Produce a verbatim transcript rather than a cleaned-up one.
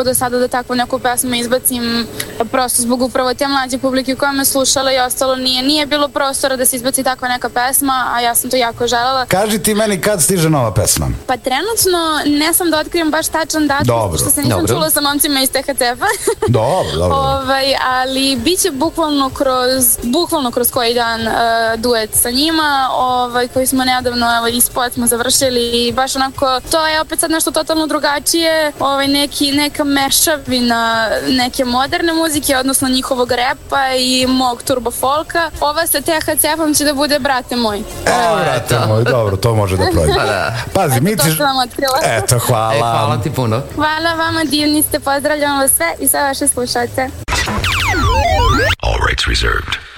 do sada da takvu neku pesmu izbacim, prosto zbog upravo te mlađe publike koja me slušala i ostalo nije, nije bilo prostora da se izbaci takva neka pesma, a ja sam to jako želela. Kaži ti meni kad stiže nova pesma? Pa trenutno ne sam da otkrijem baš tačan datum, dobro, što se nisam dobro. čula sa momcima iz T H C F-a. Dobro, dobro. Ovaj, ali bit će bukvalno kroz, bukvalno kroz koji dan uh, duet sa njima, ovaj, koji smo nedavno, evo, i spot smo završili i baš onako, to je opet sad nešto totalno drugačije, ovaj, neki, neka mešavina neke moderne muzike, odnosno njihovog repa i mog turbo folka. Ova sa T H C F-om će da bude Brate moj. Evo, brate moj, dobro, to može da prođe. Pa da. Pazi, Eto, mi to ti... sam vam otkrila. Eto, hvala. E, hvala ti puno. Hvala vama, divni ste, pozdravljam vas sve i sve vaše slušalce. All rights reserved.